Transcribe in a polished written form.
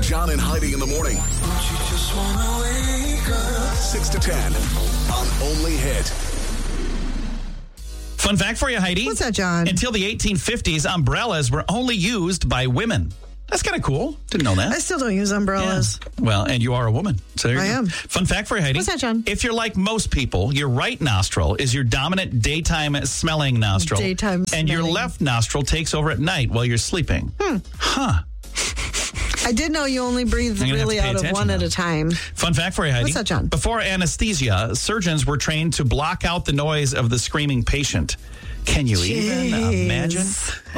John and Heidi in the morning. 6 to 10 on Only Hit. Fun fact for you, Heidi. What's that, John? Until the 1850s, umbrellas were only used by women. That's kind of cool. Didn't know that. I still don't use umbrellas. Yeah. Well, and you are a woman. So there you I go. am. Fun fact for you, Heidi. What's that, John? If you're like most people, your right nostril is your dominant daytime smelling nostril. Daytime And your smelling. left nostril takes over at night while you're sleeping. Huh. I did know you only breathe I'm gonna have really to pay out of attention one now. at a time. Fun fact for you, Heidi. What's that, John? Before anesthesia, surgeons were trained to block out the noise of the screaming patient. Can you even Jeez. imagine?